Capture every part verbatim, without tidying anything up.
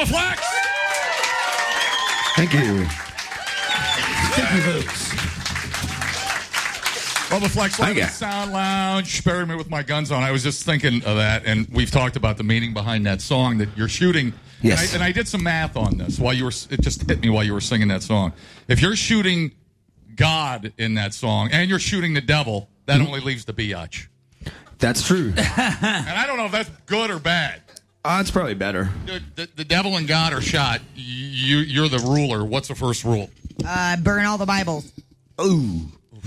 Bubba Flex! Thank you. Thank you, folks. Bubba Flex, Thank you. Sound Lounge, Bury Me With My Guns On. I was just thinking of that, and we've talked about the meaning behind that song that you're shooting. Yes. And I, and I did some math on this while you were, it just hit me while you were singing that song. If you're shooting God in that song and you're shooting the devil, that mm-hmm. only leaves the biatch. That's true. And I don't know if that's good or bad. Uh, it's probably better. The, the, the devil and God are shot. You, you're the ruler. What's the first rule? Uh, burn all the Bibles. Ooh.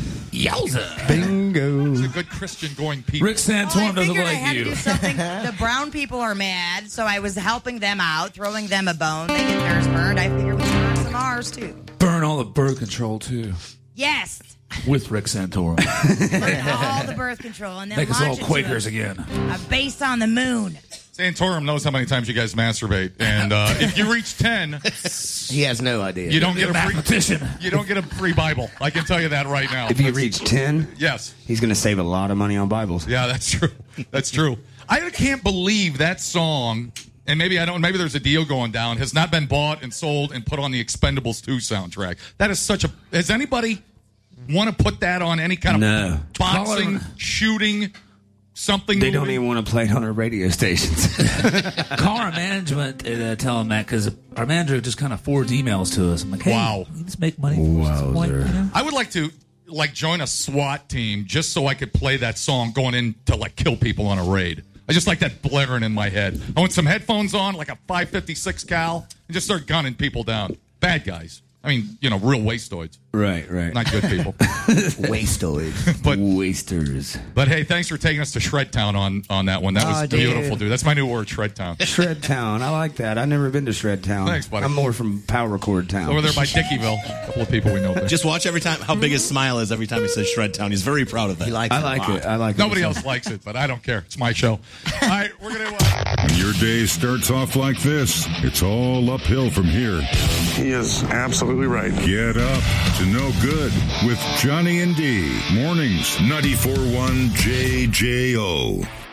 Yowza. Bingo. It's a good Christian going people. Rick Santorum well, I doesn't figured like I had you. to do something. The brown people are mad, so I was helping them out, throwing them a bone. They get theirs burned. I figured we could burn some ours, too. Burn all the birth control, too. Yes. With Rick Santorum. Burn all the birth control. And then Make us all launch it to Quakers a, again. A base on the moon. Santorum knows how many times you guys masturbate, and uh, if you reach ten, he has no idea. You don't You're get a mathematician. free. You don't get a free Bible. I can tell you that right now. If you reach ten, yes, he's going to save a lot of money on Bibles. Yeah, that's true. That's true. I can't believe that song. And maybe I don't. Maybe there's a deal going down. Has not been bought and sold and put on the Expendables two soundtrack. That is such a. Has anybody want to put that on any kind of no. boxing, shooting, something? They movie? don't even want to play it on our radio stations. Call our management and uh, tell them that because our manager just kind of forwards emails to us. I'm like, hey, wow, you just make money. For point, you know? I would like to like join a SWAT team just so I could play that song going in to like kill people on a raid. I just like that blaring in my head. I want some headphones on, like a five fifty-six cal, and just start gunning people down. Bad guys. I mean, you know, real wastoids. Right, right. Not good people. Wastoids. But, Wasters. But hey, thanks for taking us to Shred Town on, on that one. That was oh, beautiful, dude. dude. That's my new word, Shred Town. Shred Town. I like that. I've never been to Shred Town. Thanks, buddy. I'm more from Power Chord Town. Over there by Dickeyville. A couple of people we know there. Just watch every time how big his smile is every time he says Shred Town. He's very proud of that. He likes I it like a lot. it. I like Nobody it. else likes it, but I don't care. It's my show. All right, we're going to... Uh... When your day starts off like this, it's all uphill from here. He is absolutely right. Get up to no good with Johnny and D. Mornings, ninety-four point one J J O.